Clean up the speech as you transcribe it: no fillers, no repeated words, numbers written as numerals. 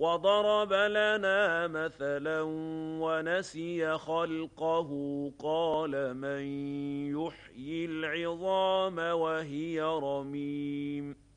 وضرب لنا مثلا ونسي خلقه قال من يحيي العظام وهي رميم